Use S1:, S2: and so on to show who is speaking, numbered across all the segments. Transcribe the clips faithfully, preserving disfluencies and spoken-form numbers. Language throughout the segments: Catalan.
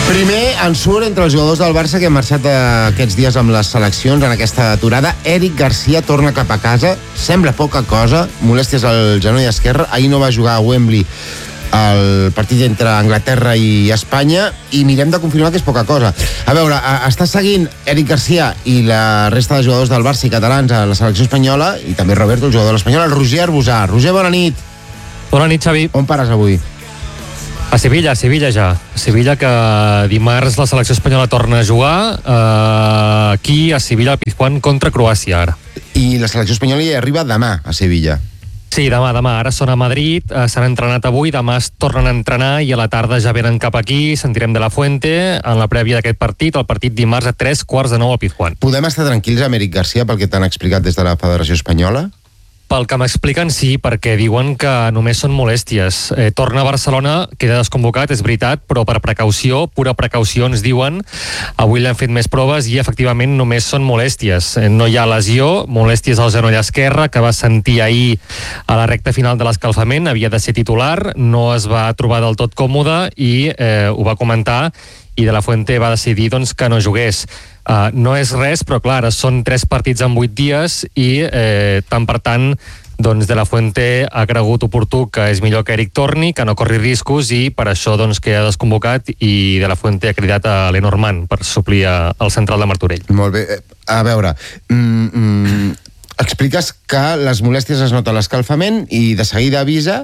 S1: Primer en surt entre els jugadors del Barça que han marxat aquests dies amb les seleccions en aquesta aturada. Eric Garcia torna cap a casa, sembla poca cosa, molèsties al genoll esquerre, ahir no va jugar a Wembley el partit entre Anglaterra i Espanya i mirem de confirmar que és poca cosa. A veure, està seguint Eric Garcia i la resta de jugadors del Barça i catalans a la selecció espanyola i també Roberto, el jugador de l'Espanyol, el Roger Arbusà. Roger, bona nit.
S2: Bona nit, Xavi.
S1: On pares avui?
S2: A Sevilla, a Sevilla ja. A Sevilla, que dimarts la selecció espanyola torna a jugar eh, aquí a Sevilla, al Pizjuán, contra Croàcia, ara.
S1: I la selecció espanyola hi arriba demà a Sevilla.
S2: Sí, demà, demà. Ara són a Madrid, eh, s'han entrenat avui, demà es tornen a entrenar i a la tarda ja venen cap aquí, sentirem de la Fuente en la prèvia d'aquest partit, el partit dimarts a tres quarts de nou al Pizjuán.
S1: Podem estar tranquils amb Eric Garcia pel que t'han explicat des de la Federació Espanyola?
S2: Pel que m'expliquen, sí, perquè diuen que només són molèsties. Eh, torna a Barcelona, queda desconvocat, és veritat, però per precaució, pura precaució, ens diuen. Avui l'han fet més proves i, efectivament, només són molèsties. Eh, no hi ha lesió, molèsties al genoll esquerre, que va sentir ahir a la recta final de l'escalfament, havia de ser titular, no es va trobar del tot còmode i eh, ho va comentar, i de la Fuente va decidir doncs, que no jugués. Uh, no és res, però clar, són tres partits en vuit dies i eh, tant per tant doncs, de la Fuente ha cregut oportú que és millor que Eric torni, que no corri riscos i per això doncs, queda desconvocat i de la Fuente ha cridat a Lenormand per suplir el central de Martorell.
S1: Molt bé. A veure, mm, mm, expliques que les molèsties es nota l'escalfament i de seguida avisa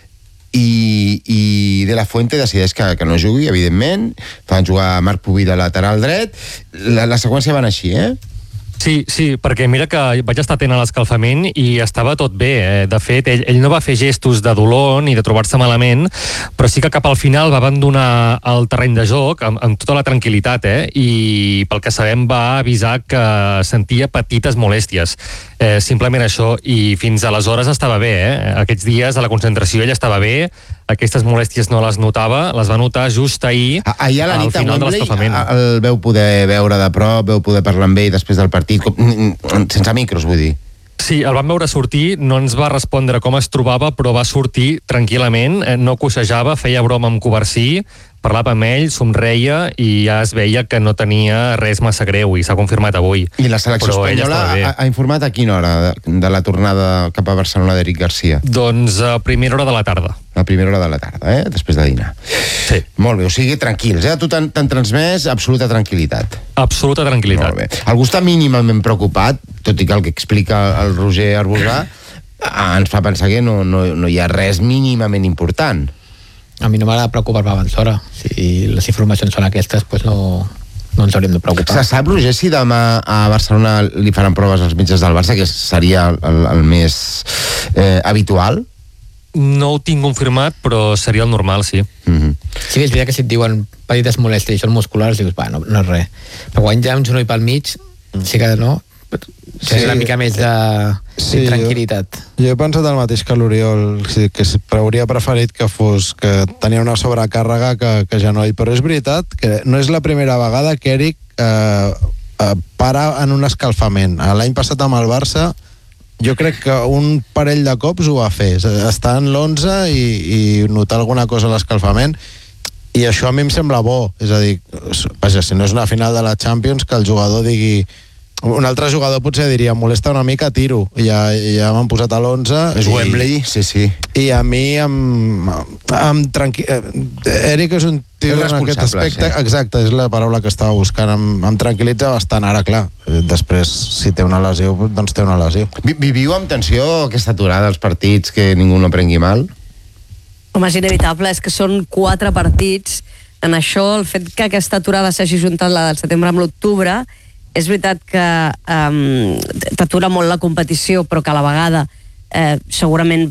S1: I, i de la Fuente decideix que, que no jugui, evidentment. Fan jugar Marc Pubi de lateral dret. La, la seqüència van així, eh?
S2: Sí, sí, perquè mira que vaig estar atent a l'escalfament i estava tot bé. Eh? De fet, ell, ell no va fer gestos de dolor ni de trobar-se malament, però sí que cap al final va abandonar el terreny de joc amb, amb tota la tranquil·litat, eh? I pel que sabem va avisar que sentia petites molèsties. Eh, simplement això, i fins aleshores estava bé, eh? Aquests dies a la concentració ell estava bé, aquestes molèsties no les notava, les va notar just ahir,
S1: ahir a la nit
S2: al final de l'escalfament.
S1: El veu poder veure de prop, veu poder parlar amb ell després del partit, com, sense micros, vull dir.
S2: Sí, el vam veure sortir, no ens va respondre com es trobava, però va sortir tranquil·lament, no coixejava, feia broma amb Covarsí, parlava amb ell, somreia i ja es veia que no tenia res massa greu i s'ha confirmat avui.
S1: I la selecció
S2: però
S1: espanyola ha, ha informat a quina hora de, de la tornada cap a Barcelona d'Eric Garcia?
S2: Doncs a primera hora de la tarda.
S1: A primera hora de la tarda, eh? Després de dinar.
S2: Sí.
S1: Molt bé, o sigui, tranquils, eh? Tu t'han transmès absoluta tranquil·litat.
S2: Absoluta tranquil·litat.
S1: Molt bé. Algú està mínimament preocupat, tot i que el que explica el Roger Arbusà ens fa pensar que no, no, no hi ha res mínimament important.
S3: A mi no m'ha de preocupar per abans d'hora. Si les informacions són aquestes, doncs no, no ens hauríem de preocupar.
S1: Se sap, Roger, si demà a Barcelona li faran proves als metges del Barça, que seria el, el més eh, habitual?
S2: No ho tinc confirmat, però seria el normal, sí.
S3: Mm-hmm. Sí, és veritat que si et diuen petites molèsties i són musculars, dius, va, no, no és res. Però quan hi ha un genoll pel mig, sí que no... Sí, una mica més de,
S4: sí,
S3: de tranquil·litat.
S4: Jo, jo he pensat el mateix que l'Oriol, que hauria preferit que fos que tenia una sobrecàrrega que, que genoll, però és veritat que no és la primera vegada que Eric eh, eh, para en un escalfament. L'any passat amb el Barça jo crec que un parell de cops ho va fer, estar en l'onze i, i notar alguna cosa a l'escalfament, i això a mi em sembla bo, és a dir, vaja, si no és una final de la Champions, que el jugador digui... Un altre jugador potser diria, molesta una mica, tiro. Ja, ja m'han posat a l'onze.
S1: És Wembley, sí, sí.
S4: I a mi, amb, amb tranqui... Eric és un tio en aquest aspecte. Sí. Exacte, és la paraula que estava buscant. Em, em tranquil·litza bastant. Ara, clar, després, si té una lesió, doncs té una lesió.
S1: Viviu amb tensió aquesta aturada dels partits, que ningú no prengui mal?
S5: Home, és inevitable, és que són quatre partits. En això, el fet que aquesta aturada s'hagi juntat la del setembre amb l'octubre, és veritat que um, t'atura molt la competició, però que a la vegada eh, segurament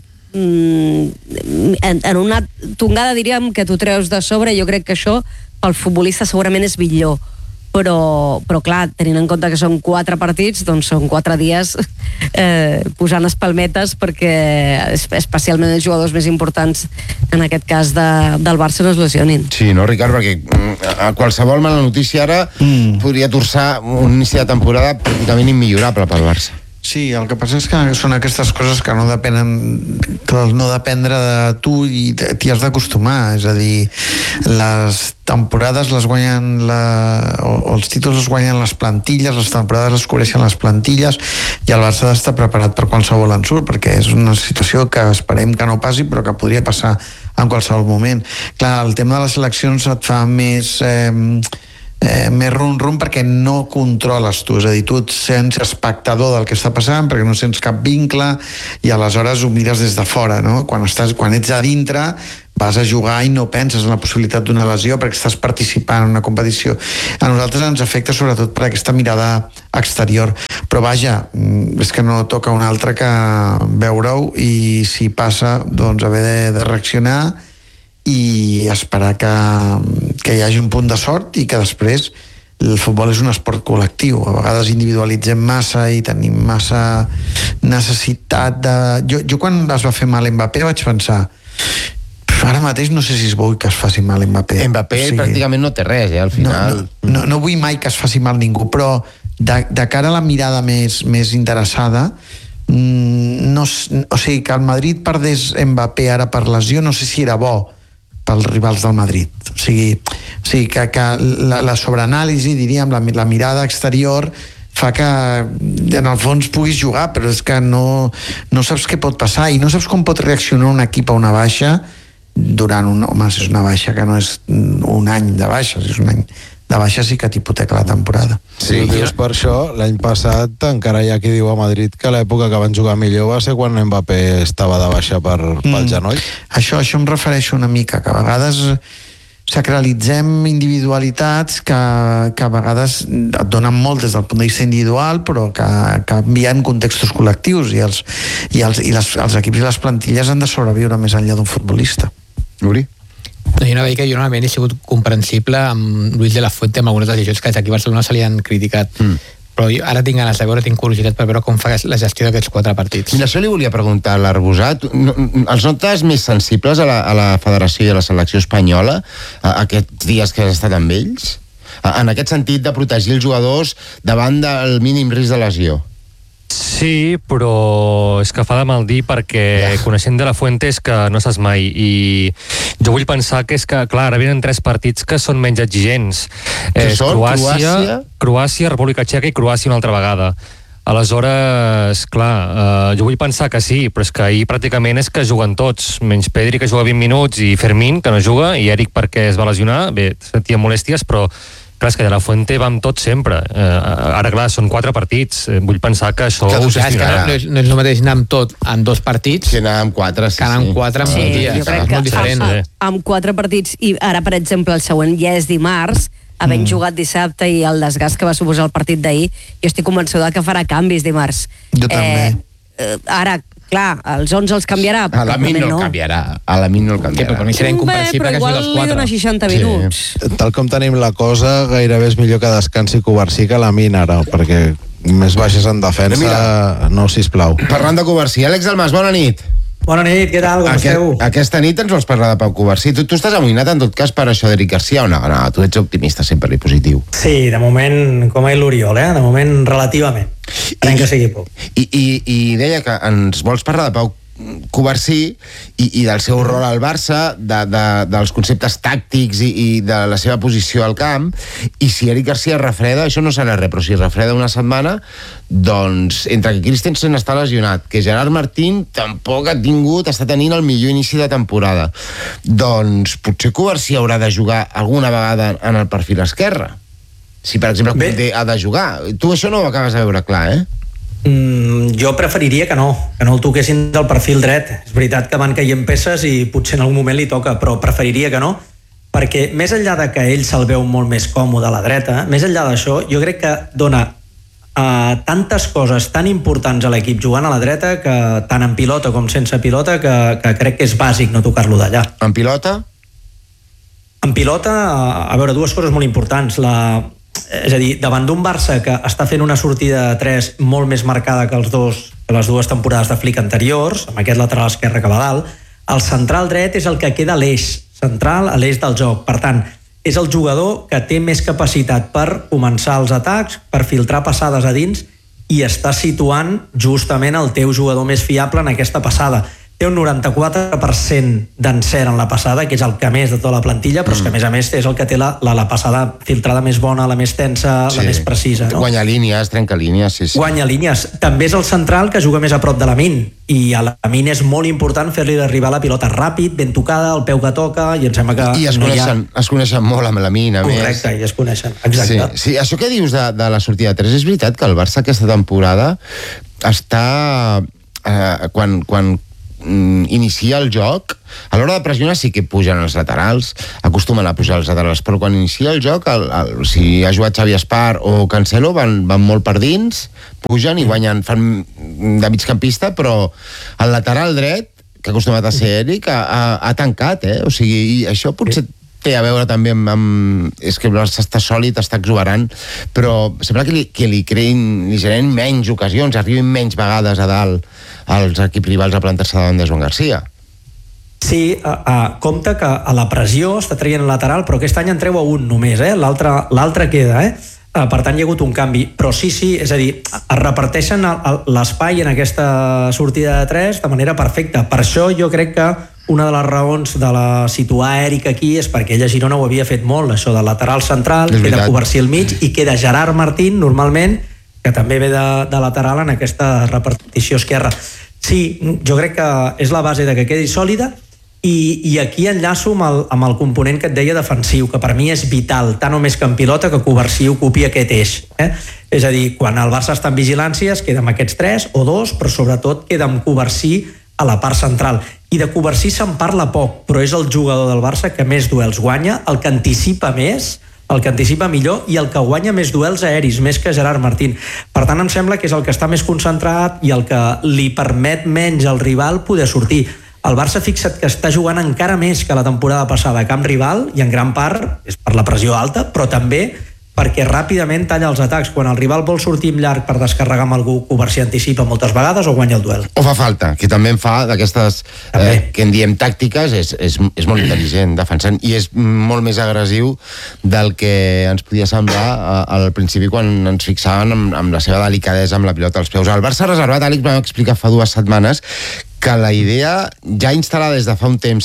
S5: mm, en, en una tongada diríem que t'ho treus de sobre. Jo crec que això pel futbolista segurament és millor, però, però clar, tenint en compte que són quatre partits, doncs són quatre dies eh, posant espalmetes perquè especialment els jugadors més importants, en aquest cas de, del Barça, no es lesionin.
S1: Sí, no, Ricard, perquè a qualsevol mala notícia ara mm. podria torçar un inici de temporada pràcticament immillorable pel Barça.
S6: Sí, el que passa és que són aquestes coses que no depenen, que no dependre de tu i t'hi has d'acostumar, és a dir, les temporades les guanyen la, o, o els títols els guanyen les plantilles, les temporades les cobreixen les plantilles, i el Barça ha d'estar preparat per qualsevol ensurt, perquè és una situació que esperem que no passi, però que podria passar en qualsevol moment. Clar, el tema de les seleccions et fa més... Eh, Eh, més rum-rum perquè no controles tu, és a dir, tu et sents espectador del que està passant perquè no sents cap vincle i aleshores ho mires des de fora, no? Quan, estàs, quan ets a dintre vas a jugar i no penses en la possibilitat d'una lesió perquè estàs participant en una competició. A nosaltres ens afecta sobretot per aquesta mirada exterior, però vaja, és que no toca un altre que veure-ho i si passa, doncs haver de, de reaccionar i esperar que, que hi hagi un punt de sort i que després el futbol és un esport col·lectiu. A vegades individualitzem massa i tenim massa necessitat de... Jo, jo quan es va fer mal Mbappé vaig pensar ara mateix no sé si es vol que es faci mal Mbappé.
S1: Mbappé
S6: o sigui,
S1: pràcticament no té res, eh, al final.
S6: No, no, no, no vull mai que es faci mal ningú, però de, de cara a la mirada més, més interessada, no, o sigui, que el Madrid perdés Mbappé ara per lesió, no sé si era bo pels rivals del Madrid. O sigui, o sigui que, que la, la sobreanàlisi, diríem, la, la mirada exterior fa que en el fons puguis jugar, però és que no, no saps què pot passar i no saps com pot reaccionar un equip a una baixa durant un... Home, si és una baixa que no és un any de baixa, si és un any de baixa sí que t'hipoteca la temporada.
S4: Sí, si dius per això, l'any passat encara hi ha qui diu a Madrid que l'època que van jugar millor va ser quan Mbappé estava de baixa per, pel mm. genoll.
S6: Això, això em refereixo una mica, que a vegades sacralitzem individualitats que, que a vegades et donen molt des del punt de vista individual, però que, que envien contextos col·lectius i, els, i, els, i les, els equips i les plantilles han de sobreviure més enllà d'un futbolista.
S1: Uri?
S3: No, jo no veig que jo normalment he sigut comprensible amb Luis de la Fuente amb algunes decisions que aquí a Barcelona se li han criticat. Mm. Però jo ara tinc ganes de veure, tinc curiositat per veure com fa la gestió d'aquests quatre partits.
S1: Mira, això li volia preguntar a l'Arbusat. No, els notes més sensibles a la, a la federació i a la selecció espanyola a, a aquests dies que has estat amb ells? A, en aquest sentit de protegir els jugadors davant del mínim risc de lesió?
S2: Sí, però és que fa de mal dir perquè yeah. coneixent de la Fuente és que no saps mai i jo vull pensar que és que, clar, ara venen tres partits que són menys exigents.
S1: Que eh, són
S2: Croàcia,
S1: Croàcia?
S2: Croàcia, República Txeca i Croàcia una altra vegada. Aleshores, clar, eh, jo vull pensar que sí, però és que ahir pràcticament és que juguen tots, menys Pedri que juga vint minuts i Fermín que no juga i Eric perquè es va lesionar, bé, sentia molèsties, però clar, és que de la Fuente va amb tot sempre. Eh, ara, clar, són quatre partits. Eh, vull pensar que això...
S3: Que, ho és que no, és, no és el mateix anar amb tot en dos partits
S1: que anar amb quatre, sí,
S3: que anar amb quatre en
S5: sí,
S3: un dia.
S5: Jo crec que
S3: molt diferent.
S5: amb, amb quatre partits, i ara, per exemple, el següent ja és dimarts, havent mm. jugat dissabte i el desgast que va suposar el partit d'ahir, jo estic convençuda que farà canvis dimarts.
S6: Jo també.
S5: Eh, ara, clar, els onze els canviarà.
S1: A la mi no el canviarà. A la mi no el canviarà.
S3: Que, però per mi serà incomprensible que hagi els quatre.
S5: Però igual li dona seixanta minuts.
S4: Sí. Tal com tenim la cosa, gairebé és millor que descansi Covarsí que la Min ara, perquè més baixes en defensa, mira, no, sisplau.
S1: Parlant de Covarsí, Àlex Almas, bona nit.
S7: Bona nit, què tal, com
S1: Aquest,
S7: esteu?
S1: Aquesta nit ens vols parlar de Pau Covarsí. Tu, tu estàs amoïnat en tot cas per això d'Eric Garcia o no? No, tu ets optimista sempre i positiu.
S7: Sí, de moment, com ha dit l'Oriol, eh? De moment relativament. Esperem que sigui poc.
S1: I, i, I deia que ens vols parlar de Pau Covarsí i, i del seu rol al Barça, de, de, dels conceptes tàctics i, i de la seva posició al camp, i si Eric Garcia refreda, això no serà res, però si refreda una setmana, doncs entre que Christensen està lesionat, que Gerard Martín tampoc ha tingut, està tenint el millor inici de temporada, doncs potser Covarsí haurà de jugar alguna vegada en el perfil esquerre. Si per exemple Koundé ha de jugar. Tu això no ho acabes de veure clar, eh?
S7: Mm, jo preferiria que no, que no el toquessin del perfil dret. És veritat que van caient peces i potser en algun moment li toca, però preferiria que no, perquè més enllà de que ell se'l veu molt més còmode a la dreta, més enllà d'això, jo crec que dona uh, tantes coses tan importants a l'equip jugant a la dreta, que tant en pilota com sense pilota, que, que crec que és bàsic no tocar-lo d'allà.
S1: En pilota?
S7: En pilota, a veure, dues coses molt importants. La, és a dir, davant d'un Barça que està fent una sortida de tres molt més marcada que, els dos, que les dues temporades de Flick anteriors, amb aquest lateral esquerre que va dalt, el central dret és el que queda a l'eix central, a l'eix del joc. Per tant, és el jugador que té més capacitat per començar els atacs, per filtrar passades a dins i està situant justament el teu jugador més fiable en aquesta passada. Té un noranta-quatre per cent d'encert en la passada, que és el que més de tota la plantilla, però mm. és que a més a més és el que té la, la, la passada filtrada més bona, la més tensa, sí. la més precisa. No?
S1: Guanya línies, trenca línies, sí, sí.
S7: Guanya línies. També és el central que juga més a prop de Lamin, i a Lamin és molt important fer-li arribar la pilota ràpid, ben tocada, el peu que toca, i em sembla que...
S1: I es,
S7: no
S1: coneixen, ha... es coneixen molt amb Lamin, a
S7: Correcte,
S1: més.
S7: Correcte, i es coneixen, exacte.
S1: Sí, sí, això que dius de, de la sortida de tres, és veritat que el Barça aquesta temporada està... Eh, quan... quan inicia el joc, a l'hora de pressionar sí que pugen els laterals, acostumen a pujar els laterals, però quan inicia el joc, el, el, si ha jugat Xavi Espar o Cancelo, van, van molt per dins, pugen i guanyen, fan de migcampista, però el lateral dret, que ha acostumat a ser Eric, ha, ha, ha tancat, eh? O sigui, i això potser té a veure també amb... amb és que el Barça està sòlid, està exuberant, però sembla que li, que li creïn, li generen menys ocasions, arribin menys vegades a dalt als equips rivals a plantar-se davant de Joan Garcia.
S7: Sí, uh, uh, compte que a la pressió està traient el lateral, però aquest any en treu a un només, eh? L'altre queda, eh? Uh, per tant, hi ha hagut un canvi. Però sí, sí, és a dir, es reparteixen l'espai en aquesta sortida de tres de manera perfecta. Per això jo crec que una de les raons de la situar Eric aquí és perquè ell a Girona ho havia fet molt, això de lateral central, queda Covarsí al mig i queda Gerard Martín, normalment, que també ve de, de lateral en aquesta repartició esquerra. Sí, jo crec que és la base de que quedi sòlida i, i aquí enllaço amb el, amb el component que et deia defensiu, que per mi és vital, tant o més que en pilota, que Covarsí ocupi aquest eix. Eh? És a dir, quan el Barça està en vigilància es queda amb aquests tres o dos, però sobretot queda amb Covarsí a la part central. I de Covarsí se'n parla poc, però és el jugador del Barça que més duels guanya, el que anticipa més, el que anticipa millor i el que guanya més duels aeris, més que Gerard Martín. Per tant, em sembla que és el que està més concentrat i el que li permet menys al rival poder sortir. El Barça, fixa't que està jugant encara més que la temporada passada a camp rival, i en gran part és per la pressió alta, però també perquè ràpidament talla els atacs. Quan el rival vol sortir en llarg per descarregar amb algú, Covarsí anticipa moltes vegades o guanya el duel.
S1: O fa falta, que també en fa d'aquestes eh, que en diem tàctiques, és, és, és molt intel·ligent defensant i és molt més agressiu del que ens podia semblar eh, al principi quan ens fixaven amb, amb la seva delicadesa amb la pilota als peus. El Barça reservat, Àlex, vam explicar fa dues setmanes que la idea ja instal·lada des de fa un temps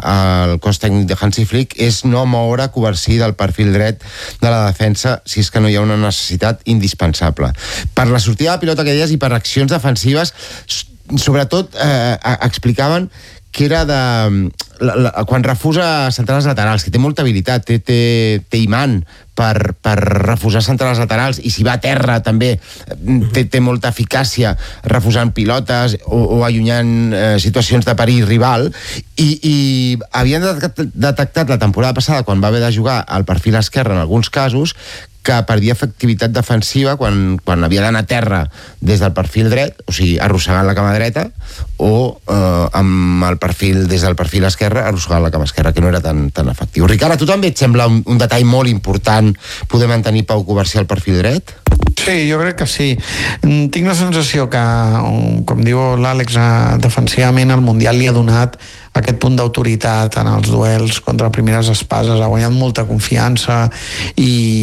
S1: al cos tècnic de Hansi Flick és no moure Covarsí del perfil dret de la defensa si és que no hi ha una necessitat indispensable. Per la sortida de pilota que deies i per accions defensives, sobretot eh, explicaven que era de... La, la, quan refusa centrals laterals, que té molta habilitat, té, té, té imant per, per refusar centrals laterals, i si va a terra també té, té molta eficàcia refusant pilotes o, o allunyant eh, situacions de perill rival, i, i havien detectat la temporada passada, quan va haver de jugar al perfil esquerre en alguns casos, que perdia efectivitat defensiva quan, quan havia d'anar a terra des del perfil dret, o sigui, arrossegant la cama dreta, o eh, amb el perfil des del perfil esquerre, arrossegant la cama esquerra, que no era tan, tan efectiu. Ricard, a tu també et sembla un, un detall molt important poder mantenir Pau Covarsí al perfil dret?
S6: Sí, jo crec que sí. Tinc la sensació que, com diu l'Àlex, defensivament el Mundial li ha donat aquest punt d'autoritat en els duels contra primeres espases, ha guanyat molta confiança i,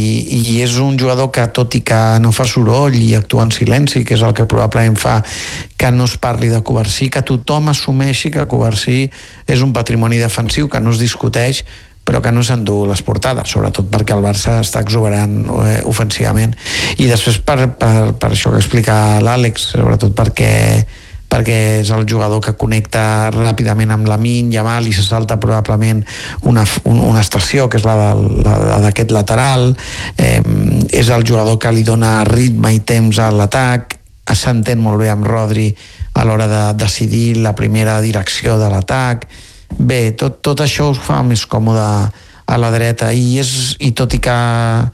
S6: i és un jugador que, tot i que no fa soroll i actua en silenci, que és el que probablement fa que no es parli de Covarsí, que tothom assumeixi que Covarsí és un patrimoni defensiu que no es discuteix, però que no s'endú les portades, sobretot perquè el Barça està exuberant eh, ofensivament. I després per, per, per això que explica l'Àlex, sobretot perquè perquè és el jugador que connecta ràpidament amb Lamine Yamal i se salta probablement una, una estació, que és la, de, la d'aquest lateral. Eh, és el jugador que li dona ritme i temps a l'atac, s'entén molt bé amb Rodri a l'hora de decidir la primera direcció de l'atac. Bé, tot, tot això us fa més còmode a la dreta, i, és, i tot i que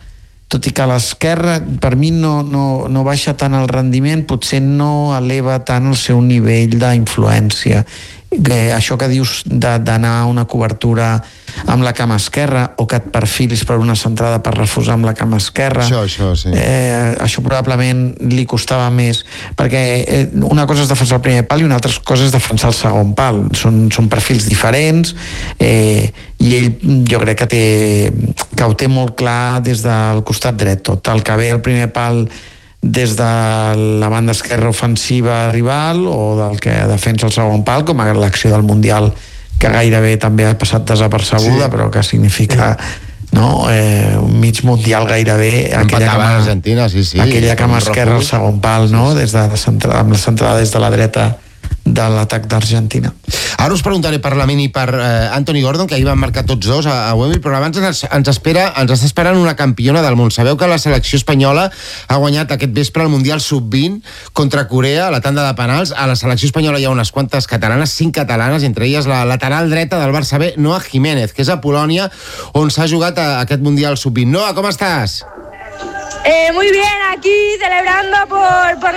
S6: tot i que a l'esquerra per mi no, no, no baixa tant el rendiment, potser no eleva tant el seu nivell d'influència. Que això que dius d'anar a una cobertura amb la cama esquerra, o que et perfilis per una centrada per refusar amb la cama esquerra,
S1: això, això, sí.
S6: eh, això probablement li costava més, perquè eh, una cosa és defensar el primer pal i una altra cosa és defensar el segon pal. Són, són perfils diferents, eh, i ell jo crec que, té, que ho té molt clar des del costat dret tot. El que ve al primer pal des de la banda esquerra ofensiva rival o del que defensa el segon pal, com a l'acció del Mundial, que gairebé també ha passat desapercebuda, sí. però que significa no, eh, un mig Mundial gairebé, aquella
S1: cama, Argentina, sí, sí,
S6: aquella cama esquerra al segon pal, no? Des de la centrada, amb la centrada des de la dreta de l'atac d'Argentina.
S1: Ara us preguntaré per Lamine i per eh, Anthony Gordon, que ahir van marcar tots dos a, a Wembley, però abans ens, ens, espera, ens està esperant una campiona del món. Sabeu que la selecció espanyola ha guanyat aquest vespre el Mundial sub vint contra Corea, a la tanda de penals. A la selecció espanyola hi ha unes quantes catalanes, cinc catalanes, entre elles la lateral dreta del Barça B, Noa Jiménez, que és a Polònia, on s'ha jugat a, a aquest Mundial sub vint. Noa, com estàs?
S8: Eh, muy bien, aquí celebrando por, por